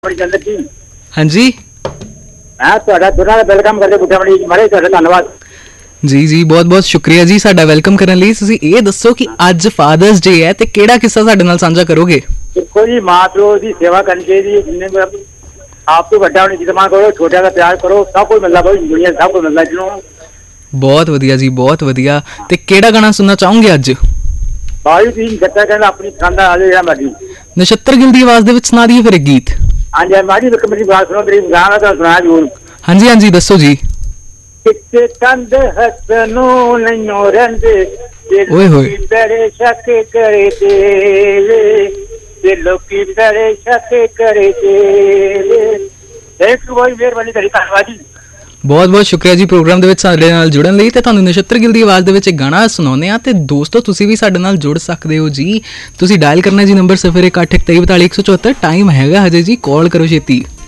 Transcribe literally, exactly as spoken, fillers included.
हाँ जी मैं दोनों का वेलकम करते बुढ़ा बड़ी मारे धन्यवाद जी जी बहुत बहुत शुक्रिया जी साडा वेलकम करने ਲਈ। ਤੁਸੀਂ ਇਹ ਦੱਸੋ ਕਿ ਅੱਜ ਫਾਦਰਸ ਡੇ ਹੈ ਤੇ ਕਿਹੜਾ ਕਿੱਸਾ ਸਾਡੇ ਨਾਲ ਸਾਂਝਾ ਕਰੋਗੇ? देखो जी मां प्यो की सेवा करनी चाहिए जिन्ने आप तो बड़ा होने जितना करो छोटा का प्यार करो सब कुछ मिलता भाई दुनिया सब कुछ मिलता जिन्होंने। बहुत वधिया जी बहुत वधिया। ते केड़ा गाना सुनना चाहोगे ਅੱਜ? भाई तीन जट्टा कहना अपनी खानदान वाले या मर्जी नक्षत्र गिल ਦੀ ਆਵਾਜ਼ ਦੇ ਵਿੱਚ ਸੁਣਾ ਦਈਏ ਫਿਰ ਇੱਕ ਗੀਤ। हाँ जी मारी मेरी बात सुनो तेरी गाना तो सुना जरूर। हाँ जी हाँ जी दसो जी। किते तंद हसनो नहीं रंदे ओए होए बड़े शक करे तेरे ते लोकी बड़े शक करे तेरे। थैंक यू भाई मेहरबानी तेरी धन्यवाद जी। ਬਹੁਤ ਬਹੁਤ ਸ਼ੁਕਰੀਆ ਜੀ ਪ੍ਰੋਗਰਾਮ ਦੇ ਵਿੱਚ ਸਾਡੇ ਨਾਲ ਜੁੜਨ ਲਈ। ਤੇ ਤੁਹਾਨੂੰ ਨਛੱਤਰ ਗਿੱਲ ਦੀ ਆਵਾਜ਼ ਦੇ ਵਿੱਚ ਇੱਕ ਗਾਣਾ ਸੁਣਾਉਂਦੇ ਆ ਤੇ ਦੋਸਤੋ ਤੁਸੀਂ ਵੀ ਸਾਡੇ ਨਾਲ ਜੁੜ ਸਕਦੇ ਹੋ ਜੀ। ਤੁਸੀਂ ਡਾਇਲ ਕਰਨਾ ਜੀ ਨੰਬਰ ਸਿਫਰ ਇੱਕ ਅੱਠ ਇੱਕ ਤੇਈ ਬਤਾਲੀ ਇੱਕ ਸੌ ਚੁਹੱਤਰ। ਟਾਈਮ ਹੈਗਾ ਹਜੇ ਜੀ, ਕਾਲ ਕਰੋ ਛੇਤੀ।